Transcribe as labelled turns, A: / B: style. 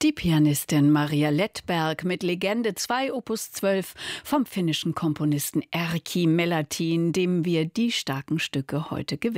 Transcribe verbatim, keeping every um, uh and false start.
A: Die Pianistin Maria Lettberg mit Legende zwei Opus zwölf vom finnischen Komponisten Erkki Melattin, dem wir die starken Stücke heute gewidmet